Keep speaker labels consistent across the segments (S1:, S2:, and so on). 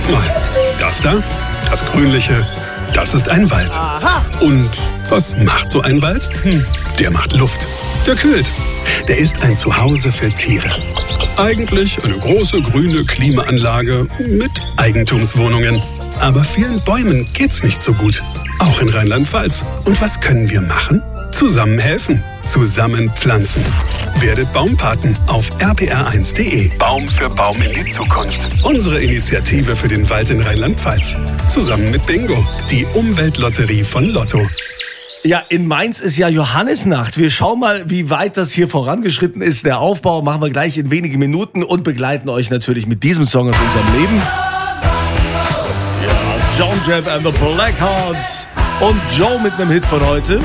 S1: mal, das da, das Grünliche, das ist ein Wald.
S2: Aha.
S1: Und was macht so ein Wald? Der macht Luft. Der kühlt. Der ist ein Zuhause für Tiere. Eigentlich eine große grüne Klimaanlage mit Eigentumswohnungen. Aber vielen Bäumen geht's nicht so gut. Auch in Rheinland-Pfalz. Und was können wir machen? Zusammen helfen. Zusammen pflanzen. Werdet Baumpaten auf rpr1.de. Baum für Baum in die Zukunft. Unsere Initiative für den Wald in Rheinland-Pfalz. Zusammen mit Bingo, die Umweltlotterie von Lotto.
S2: Ja, in Mainz ist ja Johannisnacht. Wir schauen mal, wie weit das hier vorangeschritten ist. Der Aufbau machen wir gleich in wenigen Minuten und begleiten euch natürlich mit diesem Song aus unserem Leben. Ja, John Jett and the Blackhearts und Joe mit einem Hit von heute.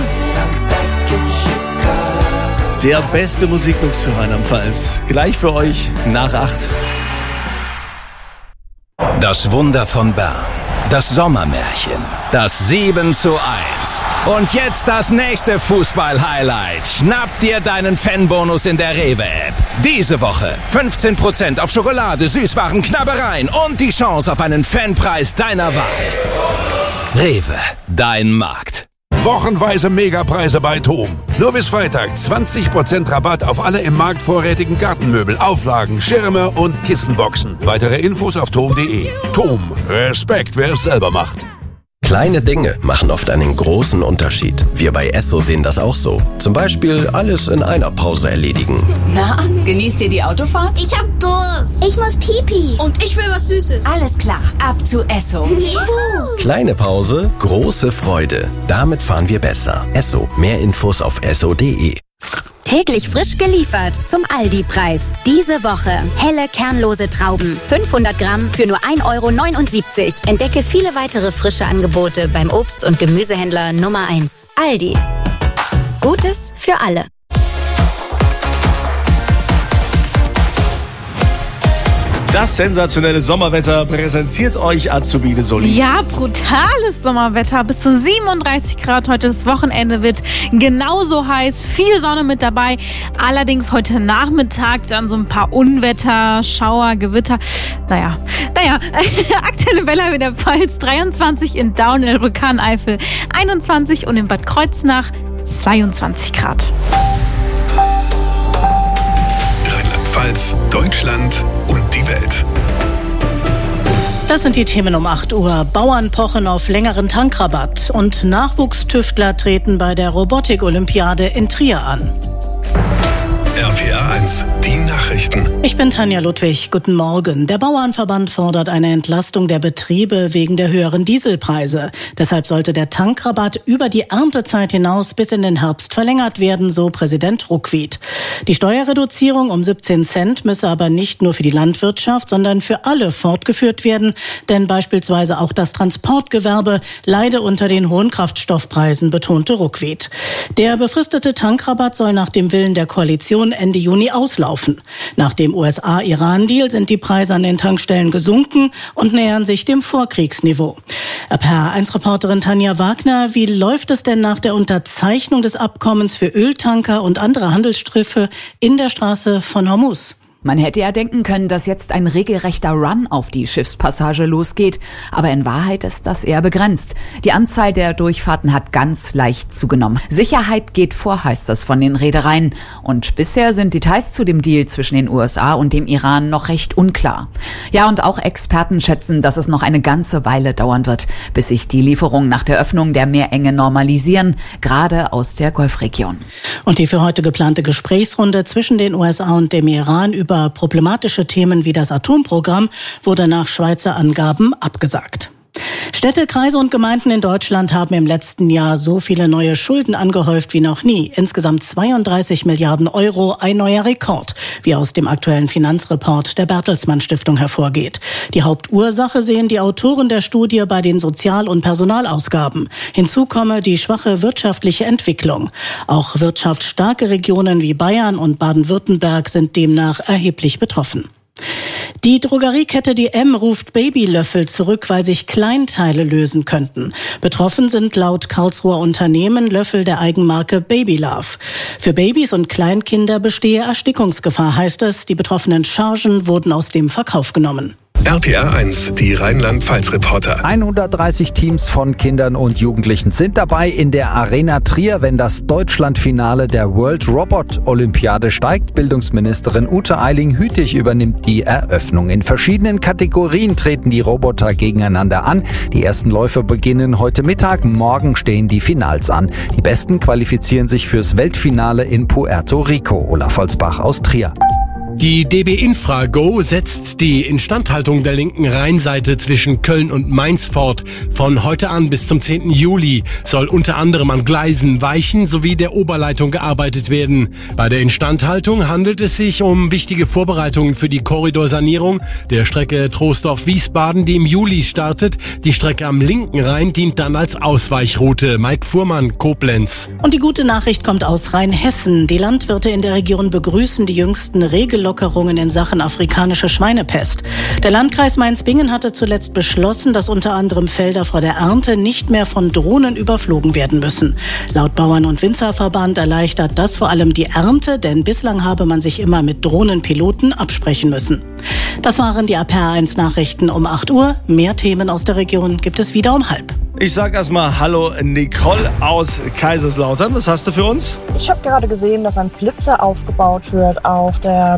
S2: Der beste Musikmix für Rheinland-Pfalz. Gleich für euch nach 8.
S3: Das Wunder von Bern. Das Sommermärchen. Das 7:1. Und jetzt das nächste Fußball-Highlight. Schnapp dir deinen Fanbonus in der Rewe-App. Diese Woche 15% auf Schokolade, Süßwaren, Knabbereien und die Chance auf einen Fanpreis deiner Wahl. Rewe, dein Markt.
S4: Wochenweise Megapreise bei TOM. Nur bis Freitag 20% Rabatt auf alle im Markt vorrätigen Gartenmöbel, Auflagen, Schirme und Kissenboxen. Weitere Infos auf tom.de. TOM. Respekt, wer es selber macht.
S5: Kleine Dinge machen oft einen großen Unterschied. Wir bei Esso sehen das auch so. Zum Beispiel alles in einer Pause erledigen.
S6: Na, genießt ihr die Autofahrt?
S7: Ich hab Durst. Ich muss Pipi.
S6: Und ich will was Süßes. Alles klar, ab zu Esso.
S7: Juhu.
S5: Kleine Pause, große Freude. Damit fahren wir besser. Esso. Mehr Infos auf esso.de.
S8: Täglich frisch geliefert zum Aldi-Preis. Diese Woche helle, kernlose Trauben. 500 Gramm für nur 1,79 €. Entdecke viele weitere frische Angebote beim Obst- und Gemüsehändler Nummer 1. Aldi. Gutes für alle.
S2: Das sensationelle Sommerwetter präsentiert euch Azubine Soli.
S9: Ja, brutales Sommerwetter. Bis zu 37 Grad heute. Das Wochenende wird genauso heiß. Viel Sonne mit dabei. Allerdings heute Nachmittag dann so ein paar Unwetter, Schauer, Gewitter. Naja. Aktuelle Welle in der Pfalz 23 in Daun, Elbe-Kahn-Eifel 21 und in Bad Kreuznach 22 Grad.
S1: Rheinland-Pfalz, Deutschland und die Welt.
S10: Das sind die Themen um 8 Uhr. Bauern pochen auf längeren Tankrabatt und Nachwuchstüftler treten bei der Robotik-Olympiade in Trier an.
S1: rpr1, die Nachrichten.
S10: Ich bin Tanja Ludwig. Guten Morgen. Der Bauernverband fordert eine Entlastung der Betriebe wegen der höheren Dieselpreise. Deshalb sollte der Tankrabatt über die Erntezeit hinaus bis in den Herbst verlängert werden, so Präsident Ruckwied. Die Steuerreduzierung um 17 Cent müsse aber nicht nur für die Landwirtschaft, sondern für alle fortgeführt werden, denn beispielsweise auch das Transportgewerbe leide unter den hohen Kraftstoffpreisen, betonte Ruckwied. Der befristete Tankrabatt soll nach dem Willen der Koalition Ende Juni auslaufen. Nach dem USA-Iran-Deal sind die Preise an den Tankstellen gesunken und nähern sich dem Vorkriegsniveau. RPR1-Reporterin Tanja Wagner, wie läuft es denn nach der Unterzeichnung des Abkommens für Öltanker und andere Handelsschiffe in der Straße von Hormuz?
S6: Man hätte ja denken können, dass jetzt ein regelrechter Run auf die Schiffspassage losgeht. Aber in Wahrheit ist das eher begrenzt. Die Anzahl der Durchfahrten hat ganz leicht zugenommen. Sicherheit geht vor, heißt das von den Reedereien. Und bisher sind Details zu dem Deal zwischen den USA und dem Iran noch recht unklar. Ja, und auch Experten schätzen, dass es noch eine ganze Weile dauern wird, bis sich die Lieferungen nach der Öffnung der Meerenge normalisieren, gerade aus der Golfregion.
S10: Und die für heute geplante Gesprächsrunde zwischen den USA und dem Iran über problematische Themen wie das Atomprogramm wurde nach Schweizer Angaben abgesagt. Städte, Kreise und Gemeinden in Deutschland haben im letzten Jahr so viele neue Schulden angehäuft wie noch nie. Insgesamt 32 Milliarden Euro, ein neuer Rekord, wie aus dem aktuellen Finanzreport der Bertelsmann Stiftung hervorgeht. Die Hauptursache sehen die Autoren der Studie bei den Sozial- und Personalausgaben. Hinzu komme die schwache wirtschaftliche Entwicklung. Auch wirtschaftsstarke Regionen wie Bayern und Baden-Württemberg sind demnach erheblich betroffen. Die Drogeriekette DM ruft Babylöffel zurück, weil sich Kleinteile lösen könnten. Betroffen sind laut Karlsruher Unternehmen Löffel der Eigenmarke Babylove. Für Babys und Kleinkinder bestehe Erstickungsgefahr, heißt es. Die betroffenen Chargen wurden aus dem Verkauf genommen.
S1: RPR1, die Rheinland-Pfalz-Reporter.
S11: 130 Teams von Kindern und Jugendlichen sind dabei in der Arena Trier, wenn das Deutschlandfinale der World Robot Olympiade steigt. Bildungsministerin Ute Eiling-Hütig übernimmt die Eröffnung. In verschiedenen Kategorien treten die Roboter gegeneinander an. Die ersten Läufe beginnen heute Mittag. Morgen stehen die Finals an. Die Besten qualifizieren sich fürs Weltfinale in Puerto Rico. Olaf Holzbach aus Trier.
S12: Die DB Infra Go setzt die Instandhaltung der linken Rheinseite zwischen Köln und Mainz fort. Von heute an bis zum 10. Juli soll unter anderem an Gleisen, Weichen sowie der Oberleitung gearbeitet werden. Bei der Instandhaltung handelt es sich um wichtige Vorbereitungen für die Korridorsanierung der Strecke Troisdorf-Wiesbaden, die im Juli startet. Die Strecke am linken Rhein dient dann als Ausweichroute. Mike Fuhrmann, Koblenz.
S10: Und die gute Nachricht kommt aus Rheinhessen. Die Landwirte in der Region begrüßen die jüngsten Regellockerungen in Sachen afrikanische Schweinepest. Der Landkreis Mainz-Bingen hatte zuletzt beschlossen, dass unter anderem Felder vor der Ernte nicht mehr von Drohnen überflogen werden müssen. Laut Bauern- und Winzerverband erleichtert das vor allem die Ernte, denn bislang habe man sich immer mit Drohnenpiloten absprechen müssen. Das waren die RPR1 Nachrichten um 8 Uhr. Mehr Themen aus der Region gibt es wieder um 12:30.
S2: Ich sag erstmal Hallo Nicole aus Kaiserslautern. Was hast du für uns?
S13: Ich habe gerade gesehen, dass ein Blitzer aufgebaut wird auf der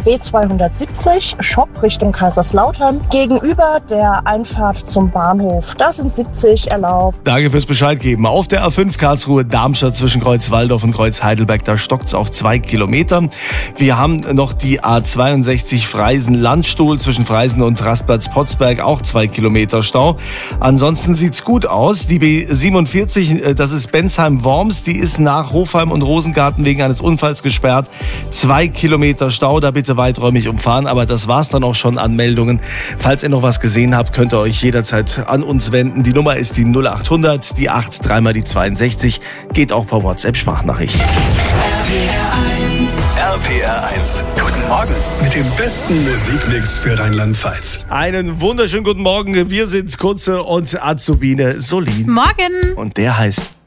S13: B270 Shop Richtung Kaiserslautern gegenüber der Einfahrt zum Bahnhof. Da sind 70 erlaubt.
S2: Danke fürs Bescheid geben. Auf der A5 Karlsruhe-Darmstadt zwischen Kreuz Walldorf und Kreuz Heidelberg, da stockt's auf 2 Kilometer. Wir haben noch die A62 Freisen-Landstuhl zwischen Freisen und Rastplatz-Potsberg, auch 2 Kilometer Stau. Ansonsten sieht's gut aus. Die B47, das ist Bensheim-Worms, die ist nach Hofheim und Rosengarten wegen eines Unfalls gesperrt. 2 Kilometer Stau, da bitte weiträumig umfahren. Aber das war's dann auch schon an Meldungen. Falls ihr noch was gesehen habt, könnt ihr euch jederzeit an uns wenden. Die Nummer ist die 0800, die 8, dreimal die 62. Geht auch per WhatsApp-Sprachnachricht.
S1: RPR1. Guten Morgen mit dem besten Musikmix für Rheinland-Pfalz.
S2: Einen wunderschönen guten Morgen. Wir sind Kunze und Azubine Solin.
S9: Morgen.
S2: Und der heißt